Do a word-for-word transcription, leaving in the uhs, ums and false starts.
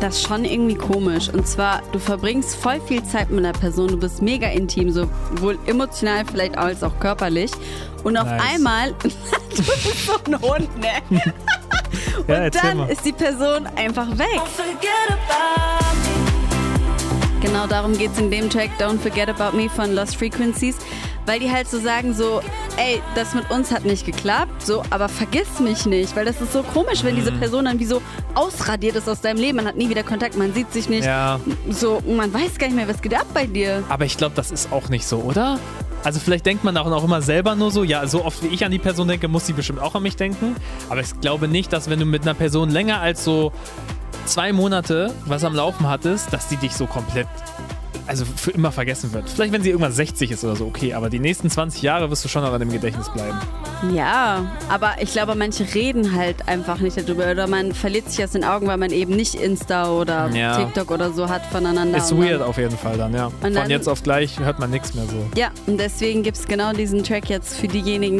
das ist schon irgendwie komisch. Und zwar, du verbringst voll viel Zeit mit einer Person, du bist mega intim, sowohl emotional vielleicht als auch körperlich. Und auf Nice. einmal, du bist so ein Hund, ne? Ja, Und dann ist die Person einfach weg. Genau darum geht es in dem Track Don't Forget About Me von Lost Frequencies, weil die halt so sagen so, ey, das mit uns hat nicht geklappt, so, aber vergiss mich nicht, weil das ist so komisch, wenn diese Person dann wie so ausradiert ist aus deinem Leben, man hat nie wieder Kontakt, man sieht sich nicht, Ja. so, man weiß gar nicht mehr, was geht ab bei dir. Aber ich glaube, das ist auch nicht so, oder? Also vielleicht denkt man auch noch immer selber nur so, ja, so oft wie ich an die Person denke, muss sie bestimmt auch an mich denken. Aber ich glaube nicht, dass wenn du mit einer Person länger als so zwei Monate was am Laufen hattest, dass die dich so komplett, also für immer vergessen wird. Vielleicht, wenn sie irgendwann sechzig ist oder so, okay, aber die nächsten zwanzig Jahre wirst du schon noch an dem Gedächtnis bleiben. Ja, aber ich glaube, manche reden halt einfach nicht darüber oder man verliert sich aus den Augen, weil man eben nicht Insta oder Ja. TikTok oder so hat voneinander. Ist Und weird dann, auf jeden Fall dann, ja. Von dann- jetzt auf gleich hört man nichts mehr so. ja, und deswegen gibt es genau diesen Track jetzt für diejenigen,